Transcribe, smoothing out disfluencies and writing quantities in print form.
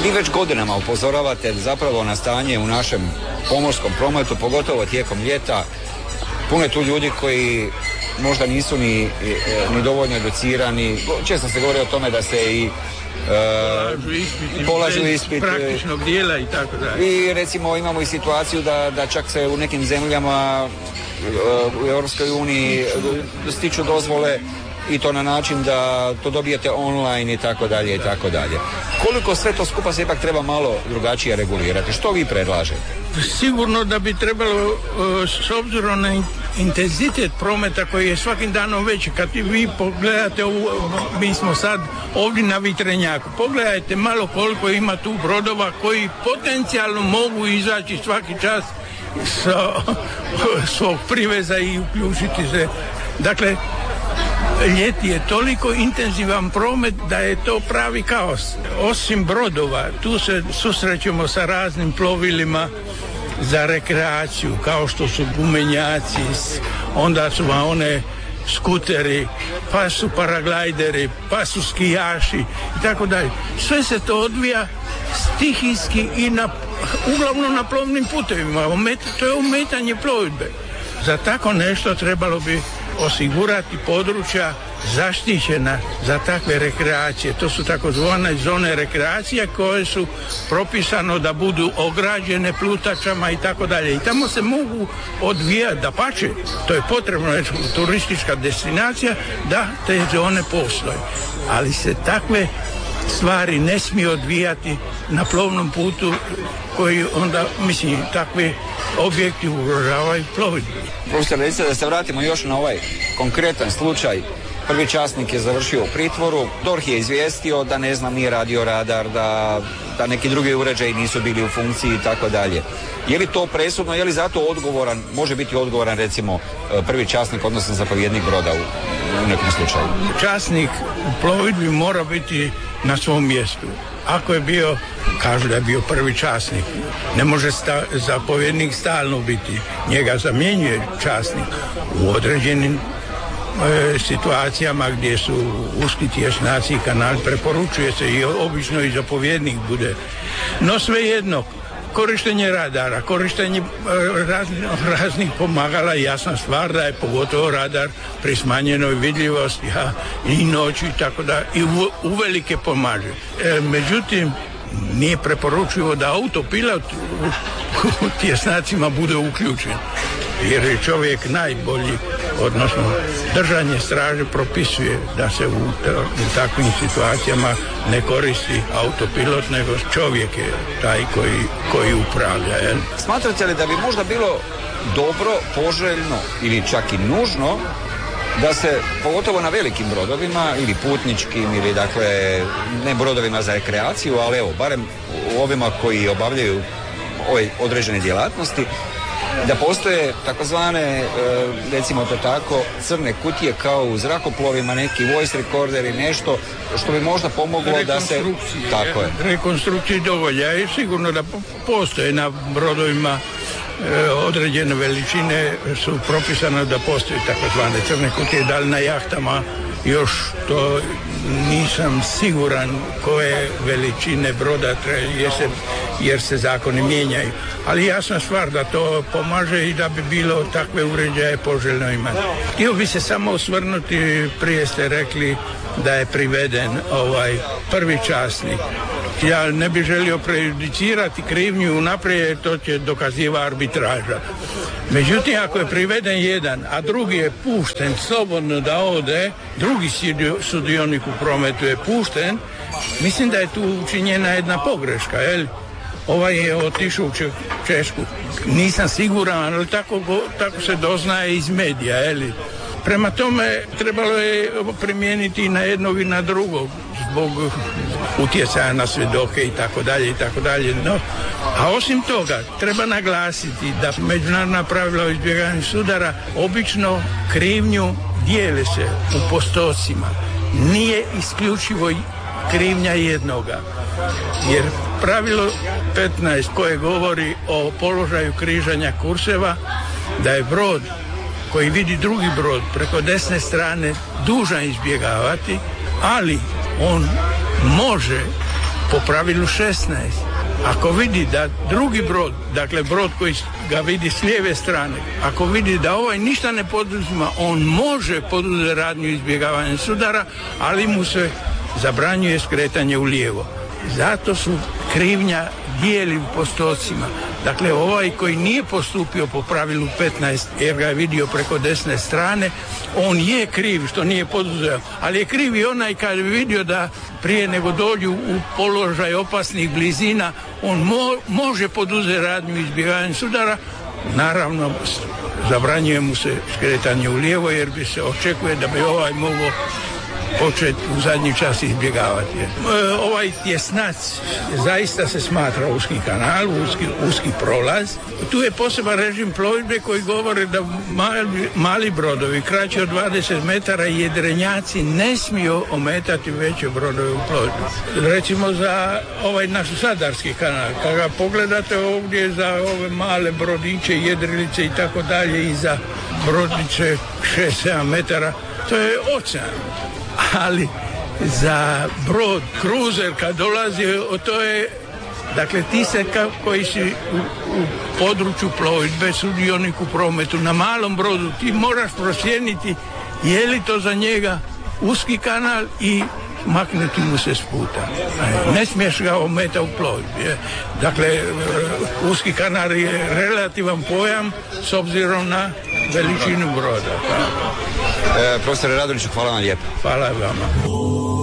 vi već godinama upozoravate zapravo na stanje u našem pomorskom prometu, pogotovo tijekom ljeta. Puno je tu ljudi koji možda nisu ni dovoljno educirani. Često se govori o tome da se i polažu ispit praktičnog dijela i tako dalje. I recimo imamo i situaciju da čak se u nekim zemljama u Europskoj uniji stiču dozvole i to na način da to dobijete online i tako dalje i tako dalje. Koliko sve to skupa se ipak treba malo drugačije regulirati? Što vi predlažete? Sigurno da bi trebalo, s obzirom na intenzitet prometa koji je svakim danom veći, kad vi pogledate, mi smo sad ovdje na Vitrenjaku, pogledajte malo koliko ima tu brodova koji potencijalno mogu izaći svaki čas sa svog priveza i uključiti se. Dakle, ljeti je toliko intenzivan promet da je to pravi kaos. Osim brodova, tu se susrećemo sa raznim plovilima za rekreaciju, kao što su gumenjaci, onda su vam one skuteri, pa su paraglajderi, pa su skijaši i tako dalje. Sve se to odvija stihijski i uglavnom na plovnim putevima. To je ometanje plovidbe. Za tako nešto trebalo bi osigurati područja zaštićena za takve rekreacije. To su takozvane zone rekreacije koje su propisano da budu ograđene plutačama i tako dalje. I tamo se mogu odvijati, dapače, to je potrebno, jer turistička destinacija, da te zone postoje. Ali se takve stvari ne smije odvijati na plovnom putu koji onda, mislim, takvi objekti ugrožavaju plovidbu. Profesor, recite da se vratimo još na ovaj konkretan slučaj. Prvi časnik je završio u pritvoru, DORH je izvijestio da nije radio radar, da neki drugi uređaji nisu bili u funkciji i tako dalje. Je li to presudno, je li zato odgovoran, može biti odgovoran recimo prvi časnik, odnosno zapovjednik broda u nekom slučaju? Časnik u plovidbi mora biti na svom mjestu. Ako je bio, kažu da je bio prvi časnik, ne može zapovjednik stalno biti, njega zamjenjuje časnik u određenim situacijama gdje su uski tjesnaci i kanal, preporučuje se i obično i zapovjednik bude. No svejedno, korištenje radara, korištenje raznih pomagala, jasna stvar da je pogotovo radar pri smanjenoj vidljivosti i noći i tako da i uvelike pomaže. Međutim, nije preporučivo da autopilot u tjesnacima bude uključen, jer je čovjek najbolji, odnosno držanje straže propisuje da se u takvim situacijama ne koristi autopilot, nego čovjek je taj koji upravlja. Smatrate li da bi možda bilo dobro, poželjno ili čak i nužno da se, pogotovo na velikim brodovima ili putničkim ili dakle ne brodovima za rekreaciju, ali evo, barem u ovima koji obavljaju ove određene djelatnosti, da postoje takozvane, recimo to tako, crne kutije kao u zrakoplovima, neki voice recorder i nešto što bi možda pomoglo da se... Tako je. Rekonstrukciji dovolja i sigurno da postoje na brodovima određene veličine su propisane da postoje takozvane crne kutije, da li na jahtama još to nisam siguran koje veličine broda jer se zakoni mijenjaju. Ali jasna stvar da to pomaže i da bi bilo takve uređaje poželjno imati. Htio bi se samo osvrnuti, prije ste rekli da je priveden prvi časnik. Ja ne bih želio prejudicirati krivnju unaprijed, to će dokaziva arbitraža. Međutim, ako je priveden jedan, a drugi je pušten slobodno da ode, drugi sudionik u prometu je pušten, mislim da je tu učinjena jedna pogreška, jel? Ovaj je otišao u Češku. Nisam siguran, ali tako se doznaje iz medija, jel? Prema tome, trebalo je primijeniti i na jednog i na drugog zbog utjecaja na svjedoke i tako dalje. No, a osim toga, treba naglasiti da međunarodna pravila o izbjegavanju sudara obično krivnju dijele se u postocima. Nije isključivo krivnja jednoga. Jer pravilo 15 koje govori o položaju križanja kurseva, da je brod koji vidi drugi brod preko desne strane dužan izbjegavati, ali on može po pravilu 16. Ako vidi da drugi brod, dakle brod koji ga vidi s lijeve strane, ako vidi da ovaj ništa ne poduzima, on može poduzeti radnju izbjegavanja sudara, ali mu se zabranjuje skretanje u lijevo. Zato su krivnja dijeli u postocima. Dakle, ovaj koji nije postupio po pravilu 15 jer ga je vidio preko desne strane, on je kriv što nije poduzeo, ali je kriv i onaj kad je vidio da prije nego dođu u položaj opasnih blizina, on može poduzeti radnju izbjegavanja sudara. Naravno, zabranjuje mu se skretanje u lijevo jer bi se očekuje da bi ovaj mogao početi u zadnji čas izbjegavati. Ovaj tjesnac zaista se smatra uski kanal, uski prolaz. Tu je poseban režim plovidbe koji govori da mali brodovi, kraći od 20 metara i jedrenjaci ne smiju ometati veće brodove u plovidbi. Recimo za ovaj naš Zadarski kanal, kada ga pogledate ovdje za ove male brodiće, jedrilice i tako dalje i za brodiće 6-7 metara, to je ocean. Ali za brod, kruzer kad dolazi, to je, dakle ti se koji si u području plovidbe, sudionik u prometu, na malom brodu, ti moraš procijeniti je li to za njega uski kanal i maknuti mu se s puta. Ne smiješ ga ometa u plovidbi. Dakle, uski kanal je relativan pojam s obzirom na veličinu broda. Profesore Radonjiću, hvala vam lijepo. Hvala vama.